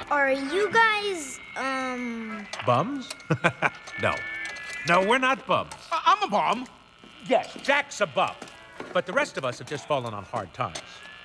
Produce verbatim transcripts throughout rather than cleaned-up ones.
Are you guys, um... Bums? No. No, we're not bums. I I'm a bum. Yes, Jack's a bum. But the rest of us have just fallen on hard times.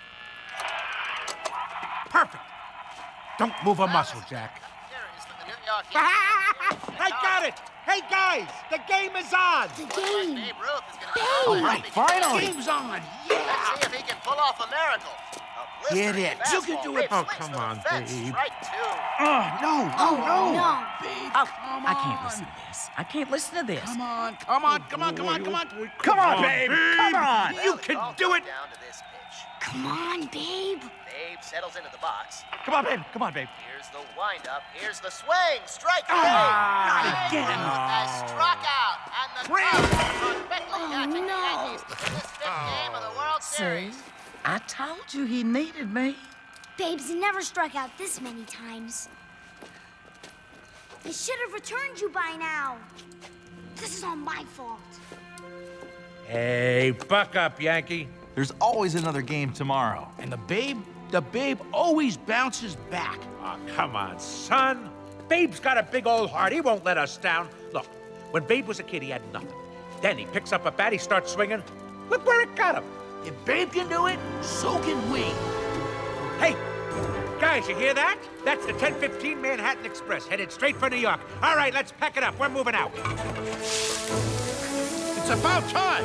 Perfect. Don't move a muscle, Jack. Here is the New York Yankees. I got it! Hey, guys, the game is on! The Babe game? Ruth is gonna be Babe! all Right, finally. Game's on, Let's yeah! see if he can pull off a miracle. A Get blistering it. You can fastball. do it. Babe Oh, swings come for the on, fence. babe. Strike two. Oh, no, Oh, no, no! no. Babe, Oh, come I on. can't listen to this. I can't listen to this. Come on, come on, come on, come on, come on. Come on, babe. Come on. You Well, it can all do comes it. down to this pitch. Come on, babe. Babe settles into the box. Come on, babe. Come on, babe. Here's the windup. Here's the swing. Strike three. Ah, Babe not again. Ruth has struck out, and the Three. Cubs quickly Oh, catching no. the Yankees to this fifth game of the World See? Series. I told you he needed me. Babe's never struck out this many times. I should have returned you by now. This is all my fault. Hey, buck up, Yankee. There's always another game tomorrow. And the babe, the babe always bounces back. Oh, come on, son. Babe's got a big old heart. He won't let us down. Look, when Babe was a kid, he had nothing. Then he picks up a bat, he starts swinging. Look where it got him. If Babe can do it, so can we. Hey, guys, you hear that? That's the ten fifteen Manhattan Express, headed straight for New York. All right, let's pack it up. We're moving out. It's about time.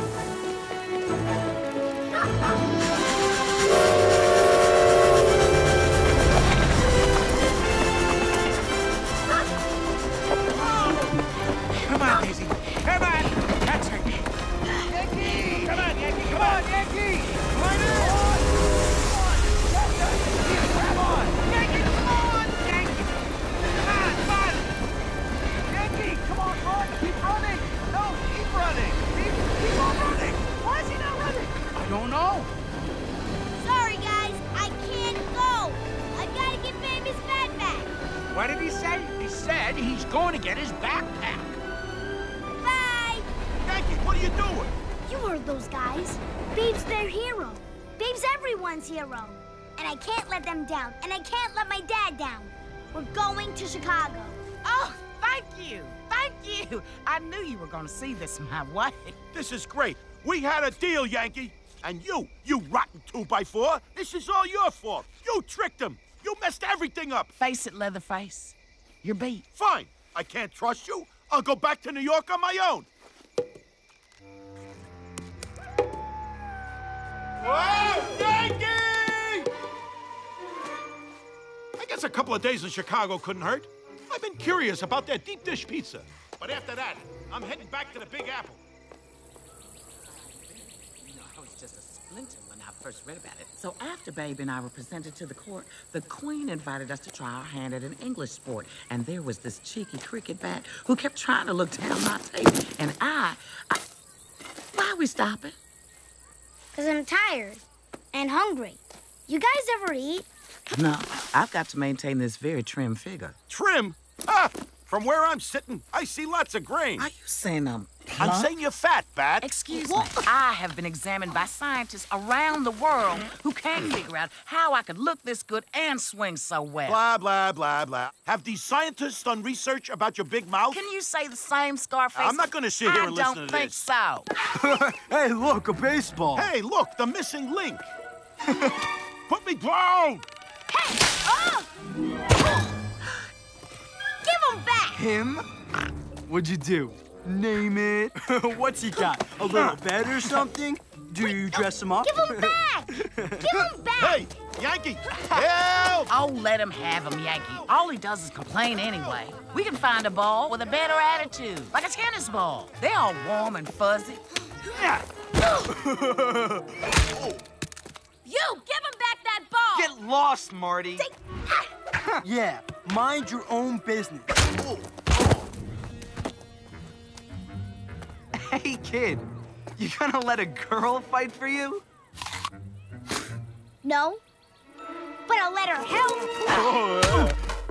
Come on, Daisy. Come on. That's her. Yankee! Come on, Yankee. Come on, Yankee. Line it. Come on. Yankee, come on. Yankee. Come on, come on. Yankee, come on, run. Keep running. No, keep running. Keep, keep on running. Why is he not running? I don't know. Sorry, guys. I can't go. I've got to get Babe his bat back. What did he say? He said he's going to get his backpack. Bye. Yankee, what are you doing? You heard those guys. Babe's their hero. Babe's everyone's hero. And I can't let them down. And I can't let my dad down. We're going to Chicago. Oh, thank you. Thank you. I knew you were going to see this my way. This is great. We had a deal, Yankee. And you, you rotten two by four, this is all your fault. You tricked him. You messed everything up. Face it, Leatherface. You're beat. Fine. I can't trust you. I'll go back to New York on my own. Whoa, Yankee! I guess a couple of days in Chicago couldn't hurt. I've been curious about their deep dish pizza. But after that, I'm heading back to the Big Apple. You know, I was just a splinter when I first read about it. So after Babe and I were presented to the court, the Queen invited us to try our hand at an English sport. And there was this cheeky cricket bat who kept trying to look down my table. And I, I... Why are we stopping? Because I'm tired and hungry. You guys ever eat? No, I've got to maintain this very trim figure. Trim? Ah! From where I'm sitting, I see lots of grain. Are you saying I'm plump? I'm saying you're fat, Bat. Excuse me. I have been examined by scientists around the world who can't figure out how I could look this good and swing so well. Blah, blah, blah, blah. Have these scientists done research about your big mouth? Can you say the same, Scarface? I'm not going to sit here I and listen don't to think this. so. Hey, look, a baseball. Hey, look, the missing link. Put me down. Hey! Oh! Give him back! Him? What'd you do? Name it. What's he got? A little bed or something? Do you dress him up? Give him back! Give him back! Hey, Yankee, help! Oh, let him have him, Yankee. All he does is complain anyway. We can find a ball with a better attitude, like a tennis ball. They're all warm and fuzzy. You, give him back that ball! Get lost, Marty. Take- Yeah, mind your own business. Hey, kid, you gonna let a girl fight for you? No, but I'll let her help.